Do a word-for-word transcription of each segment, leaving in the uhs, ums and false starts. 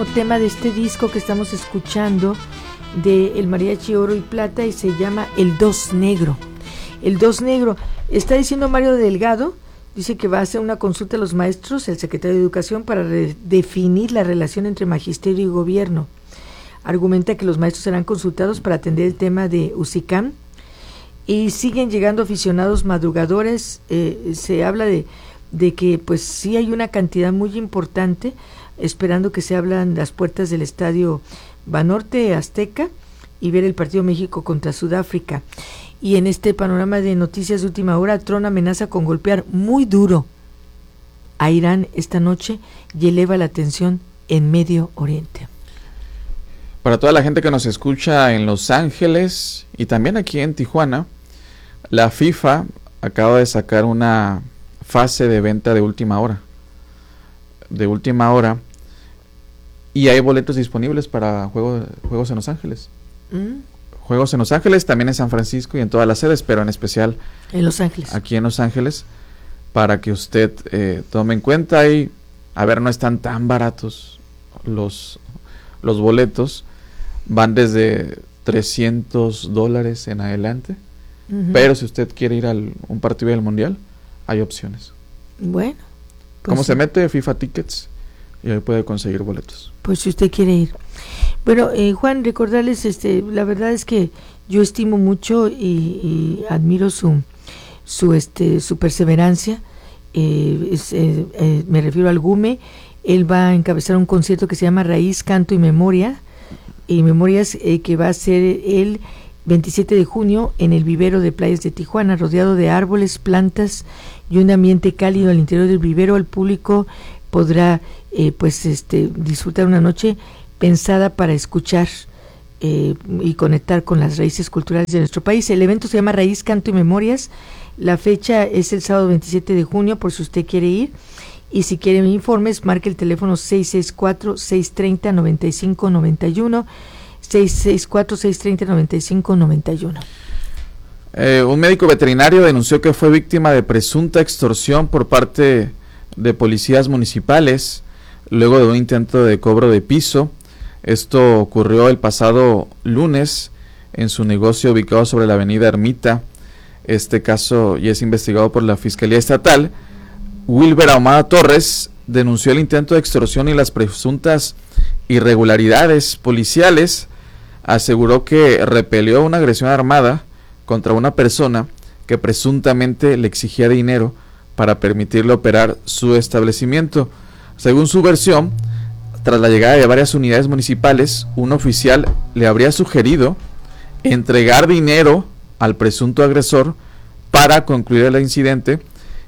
tema de este disco que estamos escuchando de El Mariachi Oro y Plata, y se llama El Dos Negro. El Dos Negro, está diciendo Mario Delgado, dice que va a hacer una consulta a los maestros, el secretario de Educación, para definir la relación entre magisterio y gobierno. Argumenta que los maestros serán consultados para atender el tema de UCICAM, y siguen llegando aficionados madrugadores. Eh, se habla de, de que pues sí hay una cantidad muy importante esperando que se abran las puertas del estadio Banorte Azteca y ver el partido México contra Sudáfrica. Y en este panorama de noticias de última hora, Trump amenaza con golpear muy duro a Irán esta noche y eleva la tensión en Medio Oriente. Para toda la gente que nos escucha en Los Ángeles y también aquí en Tijuana, la FIFA acaba de sacar una fase de venta de última hora. De última hora. Y hay boletos disponibles para juego, juegos en Los Ángeles. Mm. Juegos en Los Ángeles, también en San Francisco y en todas las sedes, pero en especial en Los Ángeles. Aquí en Los Ángeles, para que usted eh, tome en cuenta. Y a ver, no están tan baratos los, los boletos. Van desde trescientos dólares en adelante. Uh-huh. Pero si usted quiere ir a un partido del Mundial, hay opciones. Bueno. Pues ¿Cómo sí. se mete? FIFA Tickets y ahí puede conseguir boletos. Pues si usted quiere ir. Bueno, eh, Juan, recordarles, este, la verdad es que yo estimo mucho y, y admiro su, su, este, su perseverancia. Eh, es, eh, eh, me refiero al Gume. Él va a encabezar un concierto que se llama Raíz, Canto y Memoria. Y Memorias, eh, que va a ser el veintisiete de junio en el vivero de Playas de Tijuana, rodeado de árboles, plantas y un ambiente cálido al interior del vivero. El público podrá eh, pues este disfrutar una noche pensada para escuchar eh, y conectar con las raíces culturales de nuestro país. El evento se llama Raíz, Canto y Memorias. La fecha es el sábado veintisiete de junio, por si usted quiere ir. Y si quiere informes, marque el teléfono seis seis cuatro, seis tres cero, nueve cinco nueve uno, seis seis cuatro, seis tres cero, nueve cinco nueve uno. Eh, un médico veterinario denunció que fue víctima de presunta extorsión por parte de policías municipales luego de un intento de cobro de piso. Esto ocurrió el pasado lunes en su negocio ubicado sobre la avenida Ermita. Este caso ya es investigado por la Fiscalía Estatal. Wilber Ahumada Torres denunció el intento de extorsión y las presuntas irregularidades policiales. Aseguró que repelió una agresión armada contra una persona que presuntamente le exigía dinero para permitirle operar su establecimiento. Según su versión, tras la llegada de varias unidades municipales, un oficial le habría sugerido entregar dinero al presunto agresor para concluir el incidente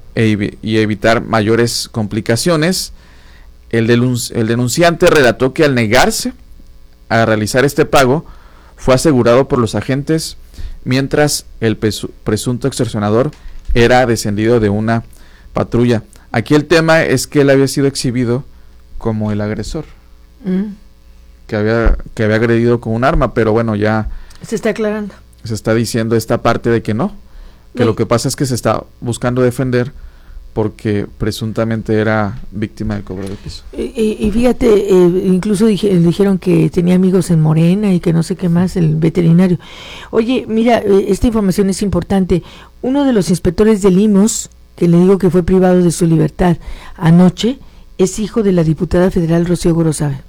y evitar mayores complicaciones. El, denunci- el denunciante relató que al negarse a realizar este pago fue asegurado por los agentes, mientras el presu- presunto extorsionador era descendido de una patrulla. Aquí el tema es que él había sido exhibido como el agresor, mm. que había que había agredido con un arma, pero bueno, ya se está aclarando. Se está diciendo esta parte de que no, que sí. Lo que pasa es que se está buscando defender porque presuntamente era víctima de cobro de piso. Y, y fíjate, eh, incluso dije, dijeron que tenía amigos en Morena y que no sé qué más, el veterinario. Oye, mira, eh, esta información es importante. Uno de los inspectores del I M S S, que le digo que fue privado de su libertad anoche, es hijo de la diputada federal Rocío Gorosabe.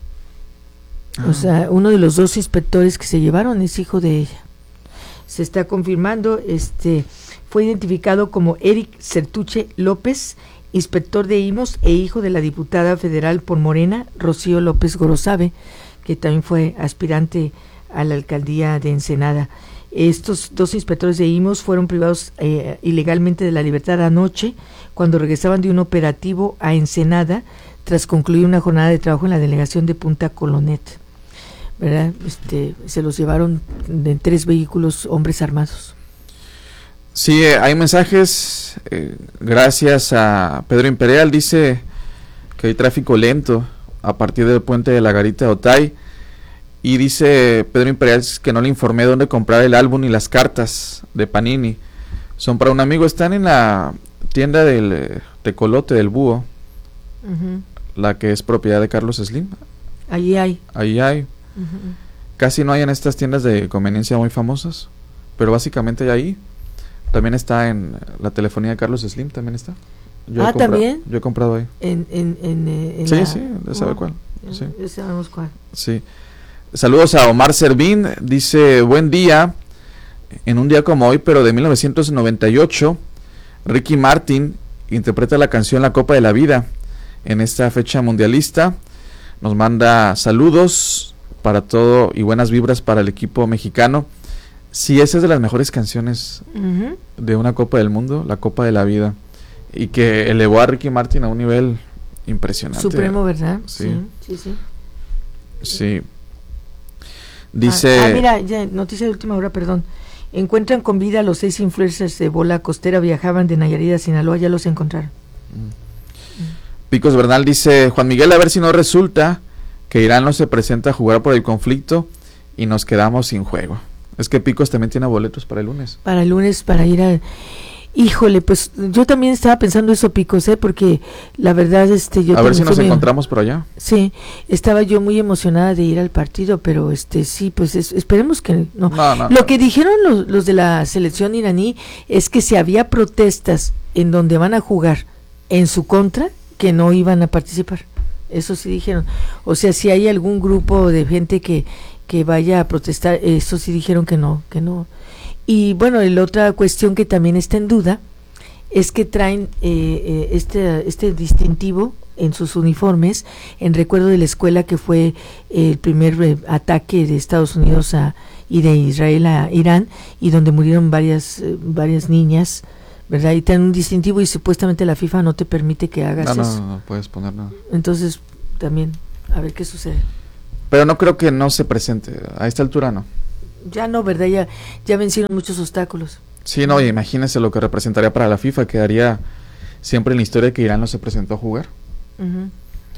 Ah. O sea, uno de los dos inspectores que se llevaron es hijo de ella. Se está confirmando, este... fue identificado como Eric Certuche López, inspector de I M S S e hijo de la diputada federal por Morena, Rocío López Gorosabe, que también fue aspirante a la alcaldía de Ensenada. Estos dos inspectores de I M S S fueron privados eh, ilegalmente de la libertad anoche, cuando regresaban de un operativo a Ensenada, tras concluir una jornada de trabajo en la delegación de Punta Colonet. ¿Verdad? Este, se los llevaron en tres vehículos hombres armados. Sí, eh, hay mensajes, eh, gracias a Pedro Imperial, dice que hay tráfico lento a partir del puente de la Garita de Otay, y dice Pedro Imperial que no le informé dónde comprar el álbum y las cartas de Panini, son para un amigo, están en la tienda del Tecolote del Búho, uh-huh. la que es propiedad de Carlos Slim, Ahí hay. Ahí hay. Uh-huh. Casi no hay en estas tiendas de conveniencia muy famosas, pero básicamente hay ahí. También está en la telefonía de Carlos Slim, también está. Yo ah, he comprado, ¿también? Yo he comprado ahí. En, en, en, en sí, la... sí, ya sabe oh, cuál. Sí. Ya sabemos cuál. Sí. Saludos a Omar Servín, dice, buen día, en un día como hoy, pero de mil novecientos noventa y ocho, Ricky Martin interpreta la canción La Copa de la Vida en esta fecha mundialista. Nos manda saludos para todo y buenas vibras para el equipo mexicano. Sí, esa es de las mejores canciones uh-huh. de una Copa del Mundo, La Copa de la Vida, y que elevó a Ricky Martin a un nivel impresionante. Supremo, ¿verdad? Sí, sí, sí. Sí. sí. Dice... Ah, ah, mira, ya, noticia de última hora, perdón. Encuentran con vida a los seis influencers de bola costera, viajaban de Nayarit a Sinaloa, ya los encontraron. Mm. Picos Bernal dice, Juan Miguel, a ver si no resulta que Irán no se presenta a jugar por el conflicto y nos quedamos sin juego. Es que Picos también tiene boletos para el lunes. Para el lunes, para ir a... Híjole, pues yo también estaba pensando eso, Picos, ¿eh? Porque la verdad, este, yo... A ver si nos encontramos por allá. Sí, estaba yo muy emocionada de ir al partido, pero este, sí, pues es, esperemos que no. no, no Lo no. que dijeron los, los de la selección iraní es que si había protestas en donde van a jugar en su contra, que no iban a participar. Eso sí dijeron. O sea, si hay algún grupo de gente que, que vaya a protestar, eso sí dijeron que no, que no. Y bueno, la otra cuestión que también está en duda es que traen eh, eh, este, este distintivo en sus uniformes en recuerdo de la escuela que fue eh, el primer eh, ataque de Estados Unidos a, y de Israel a Irán, y donde murieron varias, eh, varias niñas, ¿verdad? Y tienen un distintivo y supuestamente la FIFA no te permite que hagas no, eso. No, no puedes poner nada. Entonces, también, a ver qué sucede. Pero no creo que no se presente, a esta altura no. Ya no, ¿verdad? Ya, ya vencieron muchos obstáculos. Sí, no, y imagínese lo que representaría para la FIFA, quedaría siempre en la historia que Irán no se presentó a jugar. Uh-huh.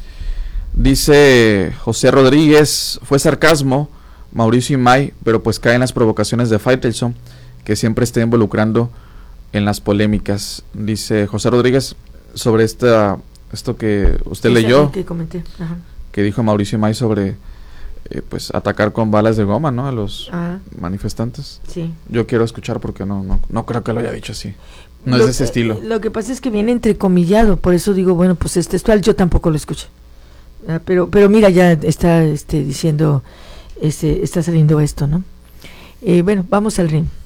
Dice José Rodríguez, fue sarcasmo, Mauricio Imay, pero pues caen las provocaciones de Faitelson, que siempre está involucrando en las polémicas. Dice José Rodríguez sobre esta, esto que usted sí, leyó, que comenté. Ajá. Que dijo Mauricio Imay sobre eh, pues atacar con balas de goma, ¿no? A los Ajá. manifestantes. Sí. Yo quiero escuchar porque no, no, no creo que lo haya dicho así. No lo, es de ese estilo. Lo que pasa es que viene entrecomillado, por eso digo, bueno, pues es textual, yo tampoco lo escuché. Ah, pero, pero mira, ya está este, diciendo, este, está saliendo esto, ¿no? Eh, bueno, vamos al ring.